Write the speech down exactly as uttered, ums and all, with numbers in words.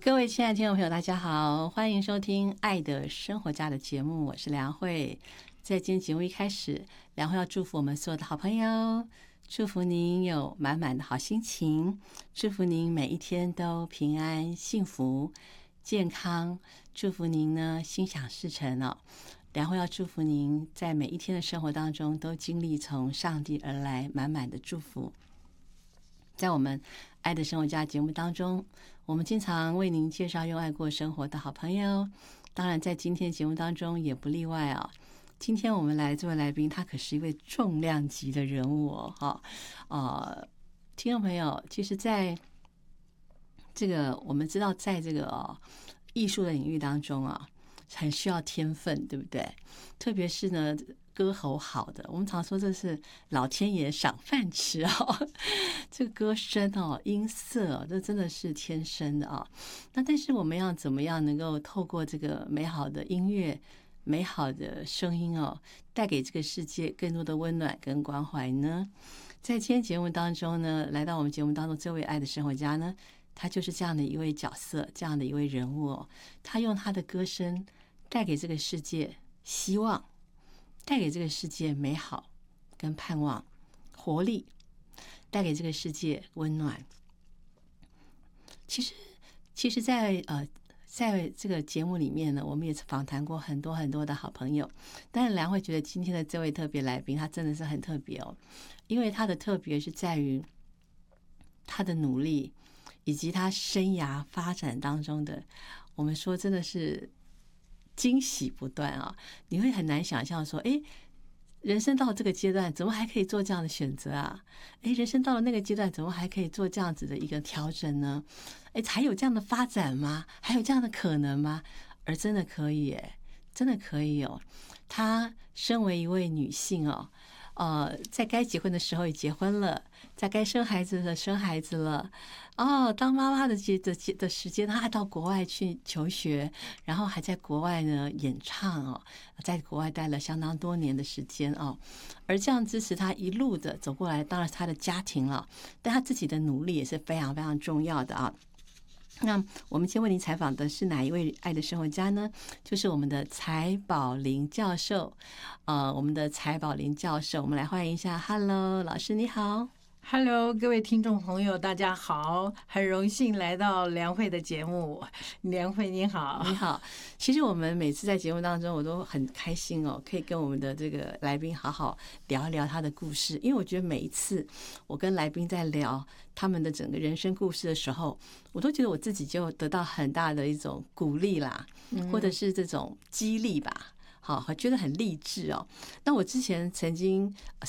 各位亲爱的听众朋友，大家好，欢迎收听《爱的生活家》的节目，我是梁慧。在今天节目一开始，梁慧要祝福我们所有的好朋友，祝福您有满满的好心情，祝福您每一天都平安、幸福、健康，祝福您呢心想事成哦。梁慧要祝福您在每一天的生活当中都经历从上帝而来满满的祝福。在我们爱的生活家节目当中，我们经常为您介绍用爱过生活的好朋友，当然在今天节目当中也不例外啊、哦。今天我们来这位来宾，他可是一位重量级的人物哦，哈，呃，听众朋友，其实在这个我们知道，在这个、哦、艺术的领域当中啊，很需要天分，对不对？特别是呢，歌喉好的，我们常说这是老天爷赏饭吃哦。这个歌声哦，音色哦，这真的是天生的啊。那但是我们要怎么样能够透过这个美好的音乐、美好的声音哦，带给这个世界更多的温暖跟关怀呢？在今天节目当中呢，来到我们节目当中这位爱的生活家呢，他就是这样的一位角色，这样的一位人物哦。他用他的歌声带给这个世界希望，带给这个世界美好跟盼望、活力，带给这个世界温暖。其实，其实在，在呃，在这个节目里面呢，我们也访谈过很多很多的好朋友。但是梁慧觉得今天的这位特别来宾，他真的是很特别哦，因为他的特别是在于他的努力，以及他生涯发展当中的，我们说真的是惊喜不断啊！你会很难想象说，哎，人生到这个阶段，怎么还可以做这样的选择啊？哎，人生到了那个阶段，怎么还可以做这样子的一个调整呢？哎，还有这样的发展吗？还有这样的可能吗？而真的可以，哎，真的可以哦。她身为一位女性哦，呃，在该结婚的时候也结婚了，在该生孩子的生孩子了。哦，当妈妈的的的时间，她还到国外去求学，然后还在国外呢演唱哦，在国外待了相当多年的时间哦。而这样支持她一路的走过来，当然是她的家庭了，但她自己的努力也是非常非常重要的啊。那我们今天为您采访的是哪一位爱的生活家呢？就是我们的柴宝玲教授，呃，我们的柴宝玲教授，我们来欢迎一下。Hello， 老师你好。 Hello， 各位听众朋友，大家好，很荣幸来到梁慧的节目。梁慧你好， 你好。其实我们每次在节目当中，我都很开心哦，可以跟我们的这个来宾好好聊一聊他的故事，因为我觉得每一次我跟来宾在聊他们的整个人生故事的时候，我都觉得我自己就得到很大的一种鼓励啦，或者是这种激励吧。好，觉得很励志哦。那我之前曾经